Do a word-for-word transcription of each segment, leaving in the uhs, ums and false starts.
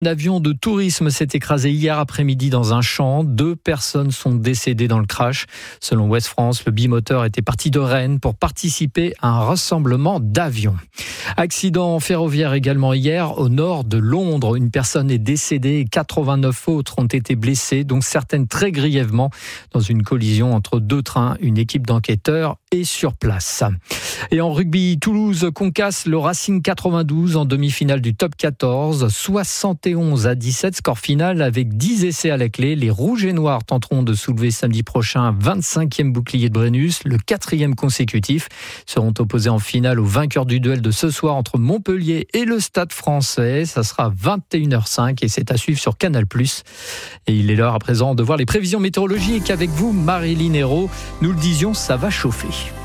L'avion de tourisme s'est écrasé hier après-midi dans un champ. Deux personnes sont décédées dans le crash. Selon Ouest France, le bimoteur était parti de Rennes pour participer à un rassemblement d'avions. Accident ferroviaire également hier au nord de Londres. Une personne est décédée et quatre-vingt-neuf autres ont été blessées, dont certaines très grièvement, dans une collision entre deux trains. Une équipe d'enquêteurs est sur place. Et en rugby, Toulouse concasse le Racing quatre-vingt-douze en demi-finale du top quatorze. soixante et onze à dix-sept, score final avec dix essais à la clé. Les Rouges et Noirs tenteront de soulever samedi prochain un vingt-cinquième bouclier de Brennus, le quatrième consécutif. Seront opposés en finale aux vainqueurs du duel de ce soir entre Montpellier et le Stade Français. Ça sera vingt et une heures cinq et c'est à suivre sur Canal plus. Et il est l'heure à présent de voir les prévisions météorologiques avec vous, Marilyn Hérault. Nous le disions, ça va chauffer.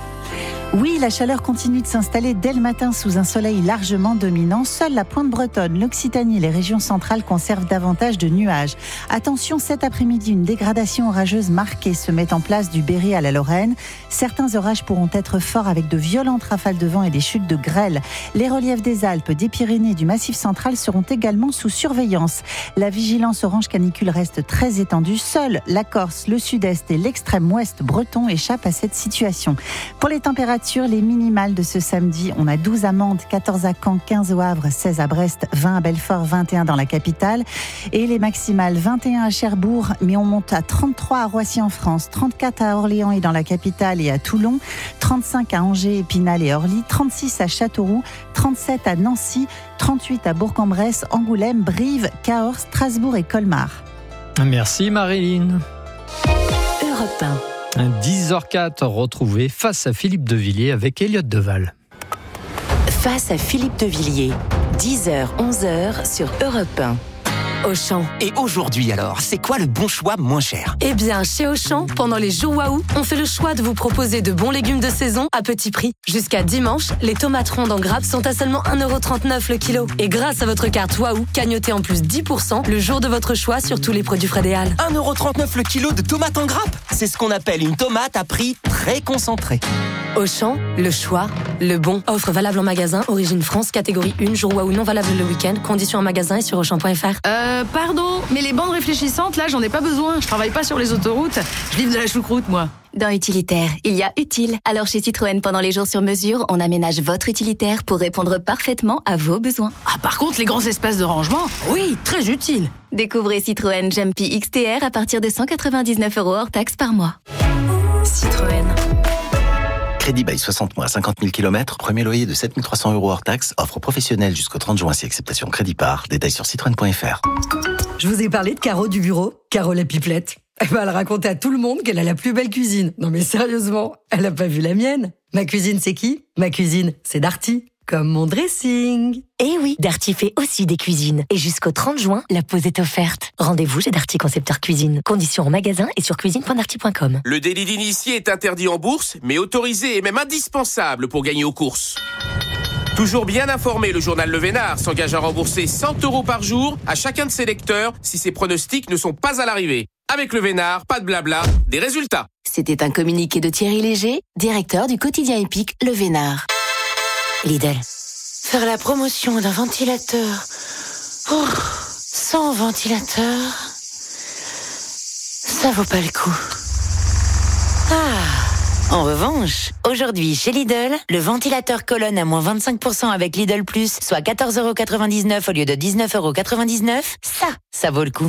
Oui, la chaleur continue de s'installer dès le matin sous un soleil largement dominant. Seule la pointe bretonne, l'Occitanie et les régions centrales conservent davantage de nuages. Attention, cet après-midi, une dégradation orageuse marquée se met en place du Berry à la Lorraine. Certains orages pourront être forts avec de violentes rafales de vent et des chutes de grêle. Les reliefs des Alpes, des Pyrénées et du Massif central seront également sous surveillance. La vigilance orange canicule reste très étendue. Seule la Corse, le sud-est et l'extrême ouest breton échappent à cette situation. Pour les températures, les minimales de ce samedi, on a douze à Mende, quatorze à Caen, quinze au Havre, seize à Brest, vingt à Belfort, vingt et un dans la capitale. Et les maximales, vingt et un à Cherbourg, mais on monte à trente-trois à Roissy en France, trente-quatre à Orléans et dans la capitale et à Toulon, trente-cinq à Angers, Épinal et Orly, trente-six à Châteauroux, trente-sept à Nancy, trente-huit à Bourg-en-Bresse, Angoulême, Brive, Cahors, Strasbourg et Colmar. Merci Marilyn. Europe un. dix heures quatre, retrouvé face à Philippe Devilliers avec Elliot Deval. Face à Philippe Devilliers, dix heures, onze heures sur Europe un. Auchan. Et aujourd'hui alors, c'est quoi le bon choix moins cher ? Eh bien, chez Auchan, pendant les jours Waouh, on fait le choix de vous proposer de bons légumes de saison à petit prix. Jusqu'à dimanche, les tomates rondes en grappe sont à seulement un euro trente-neuf le kilo. Et grâce à votre carte Waouh, cagnotez en plus dix pour cent le jour de votre choix sur tous les produits frais des Halles. un euro trente-neuf le kilo de tomates en grappe. C'est ce qu'on appelle une tomate à prix très concentré. Auchan, le choix, le bon. Offre valable en magasin, origine France, catégorie un, jour Waouh non valable le week-end. Conditions en magasin et sur auchan point f r. Euh, pardon, mais les bandes réfléchissantes, là, j'en ai pas besoin. Je travaille pas sur les autoroutes. Je livre de la choucroute, moi. Dans Utilitaire, il y a utile. Alors chez Citroën, pendant les jours sur mesure, on aménage votre utilitaire pour répondre parfaitement à vos besoins. Ah, par contre, les grands espaces de rangement, oui, très utile. Découvrez Citroën Jumpy X T R à partir de cent quatre-vingt-dix-neuf euros hors taxe par mois. Citroën. Crédit bail soixante mois, cinquante mille kilomètres, premier loyer de sept mille trois cents euros hors taxe, offre professionnelle jusqu'au trente juin si acceptation crédit par. Détails sur citroën point f r. Je vous ai parlé de Caro du bureau, Caro la pipelette. Elle va le raconter à tout le monde qu'elle a la plus belle cuisine. Non mais sérieusement, elle a pas vu la mienne. Ma cuisine, c'est qui ? Ma cuisine, c'est Darty. Comme mon dressing. Eh oui, Darty fait aussi des cuisines. Et jusqu'au trente juin, la pause est offerte. Rendez-vous chez Darty Concepteur Cuisine. Conditions en magasin et sur cuisine point darty point com. Le délit d'initié est interdit en bourse, mais autorisé et même indispensable pour gagner aux courses. Toujours bien informé, le journal Le Vénard s'engage à rembourser cent euros par jour à chacun de ses lecteurs si ses pronostics ne sont pas à l'arrivée. Avec Le Vénard, pas de blabla, des résultats. C'était un communiqué de Thierry Léger, directeur du quotidien épique Le Vénard. Lidl. Faire la promotion d'un ventilateur oh, sans ventilateur, ça vaut pas le coup. Ah, en revanche, aujourd'hui chez Lidl, le ventilateur colonne à moins vingt-cinq pour cent avec Lidl Plus, soit quatorze euros quatre-vingt-dix-neuf au lieu de dix-neuf euros quatre-vingt-dix-neuf, ça, ça vaut le coup.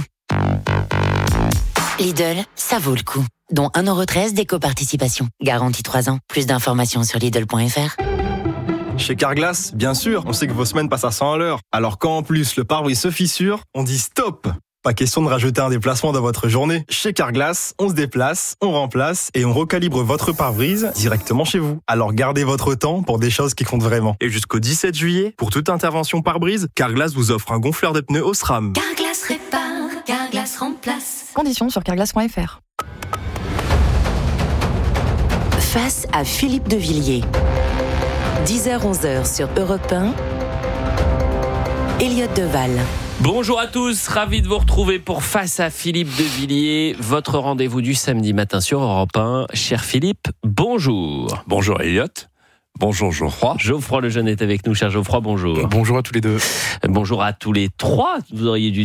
Lidl, ça vaut le coup. Dont un euro treize d'éco-participation. Garantie trois ans. Plus d'informations sur Lidl point f r. Chez Carglass, bien sûr, on sait que vos semaines passent à cent à l'heure. Alors quand en plus le pare-brise se fissure, on dit stop. Pas question de rajouter un déplacement dans votre journée. Chez Carglass, on se déplace, on remplace et on recalibre votre pare-brise directement chez vous. Alors gardez votre temps pour des choses qui comptent vraiment. Et jusqu'au dix-sept juillet, pour toute intervention pare-brise, Carglass vous offre un gonfleur de pneus Osram. Carglass répare, Carglass remplace. Conditions sur carglass point f r. Face à Philippe Devilliers. dix heures onze heures sur Europe un. Elliot Deval. Bonjour à tous, ravi de vous retrouver pour Face à Philippe Devilliers, votre rendez-vous du samedi matin sur Europe un. Cher Philippe, bonjour. Bonjour Elliot. Bonjour Geoffroy. Geoffroy Lejeune est avec nous. Cher Geoffroy, bonjour. Bonjour à tous les deux. Bonjour à tous les trois. Vous auriez dû